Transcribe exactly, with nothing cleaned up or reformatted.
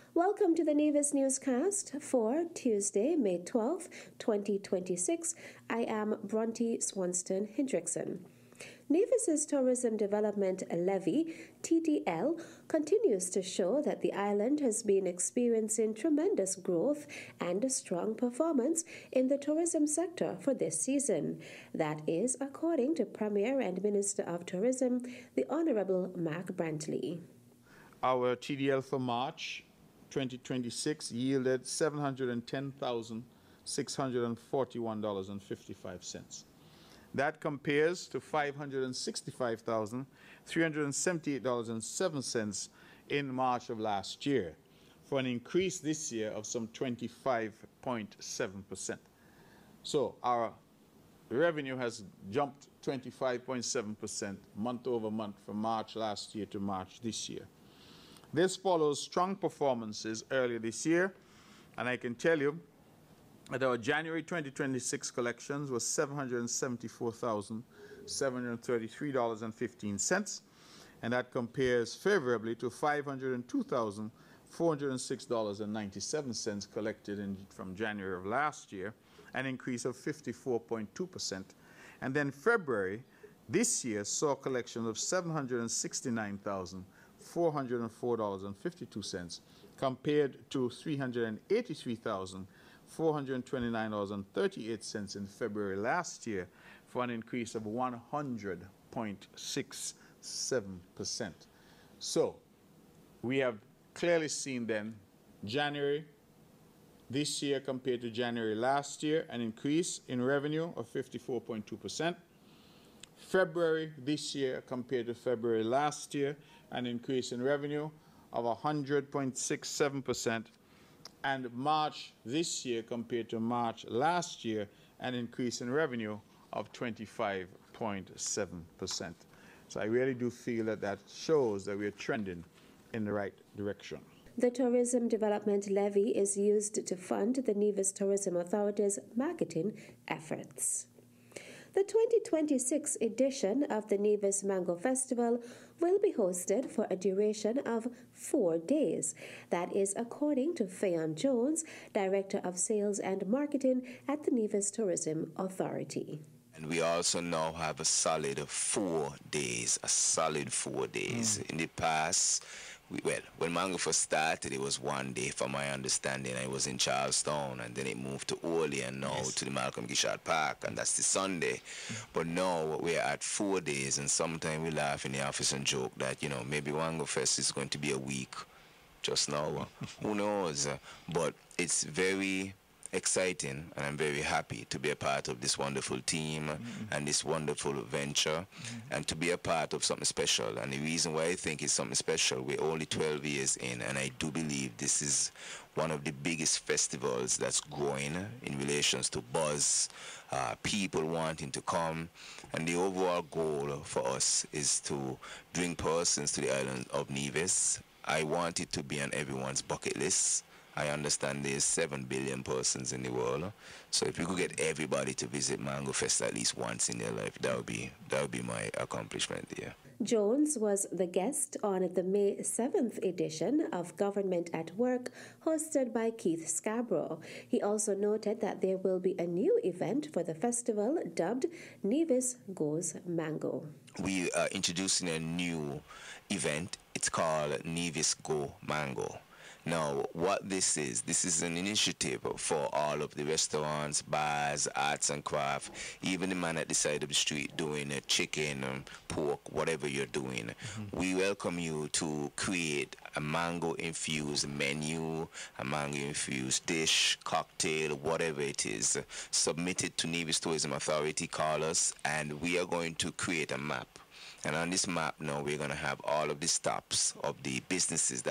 Welcome to the Nevis Newscast for Tuesday, May twelfth, twenty twenty-six. I am Bronte Swanston Hendrickson. Nevis's Tourism Development Levy, T D L, continues to show that the island has been experiencing tremendous growth and a strong performance in the tourism sector for this season. That is according to Premier and Minister of Tourism, the Honorable Mark Brantley. Our T D L for March twenty twenty-six yielded seven hundred ten thousand six hundred forty-one dollars and fifty-five cents. That compares to five hundred sixty-five thousand three hundred seventy-eight dollars and seven cents in March of last year, for an increase this year of some twenty-five point seven percent. So our revenue has jumped twenty-five point seven percent month over month from March last year to March this year. This follows strong performances earlier this year, and I can tell you that our January twenty twenty-six collections was seven hundred seventy-four thousand seven hundred thirty-three dollars and fifteen cents, and that compares favorably to five hundred two thousand four hundred six dollars and ninety-seven cents collected in, from January of last year, an increase of fifty-four point two percent. And then February this year saw collections of seven hundred sixty-nine thousand four hundred four dollars and fifty-two cents compared to three hundred eighty-three thousand four hundred twenty-nine dollars and thirty-eight cents in February last year, for an increase of one hundred point six seven percent. So we have clearly seen then January this year compared to January last year, an increase in revenue of fifty-four point two percent. February this year compared to February last year, an increase in revenue of one hundred point six seven percent. And March this year compared to March last year, an increase in revenue of twenty-five point seven percent. So I really do feel that that shows that we're trending in the right direction. The Tourism Development Levy is used to fund the Nevis Tourism Authority's marketing efforts. The twenty twenty-six edition of the Nevis Mango Festival will be hosted for a duration of four days. That is according to Fayon Jones, Director of Sales and Marketing at the Nevis Tourism Authority. And we also now have a solid four days, a solid four days. Mm. In the past, we, well, when Mango first started, it was one day, from my understanding. I was in Charlestown, and then it moved to Orly, and now yes. to the Malcolm Gishard Park, and that's the Sunday. Mm. But now we're at four days, and sometimes we laugh in the office and joke that, you know, maybe Mango Fest is going to be a week just now. Who knows? But it's very exciting, and I'm very happy to be a part of this wonderful team mm-hmm. and this wonderful venture, mm-hmm. and to be a part of something special. And the reason why I think it's something special, we're only twelve years in, and I do believe this is one of the biggest festivals that's growing in relations to buzz, uh, people wanting to come, and the overall goal for us is to bring persons to the island of Nevis. I want it to be on everyone's bucket list. I understand there's seven billion persons in the world, so if we could get everybody to visit Mango Fest at least once in their life, that would be that would be my accomplishment here. Jones was the guest on the May seventh edition of Government at Work, hosted by Keith Scarborough. He also noted that there will be a new event for the festival dubbed Nevis Goes Mango. We are introducing a new event. It's called Nevis Go Mango. Now, what this is, this is an initiative for all of the restaurants, bars, arts and craft, even the man at the side of the street doing a chicken, um, pork, whatever you're doing. Mm-hmm. We welcome you to create a mango-infused menu, a mango-infused dish, cocktail, whatever it is. Submit it to Nevis Tourism Authority, call us, and we are going to create a map. And on this map now, we're going to have all of the stops of the businesses that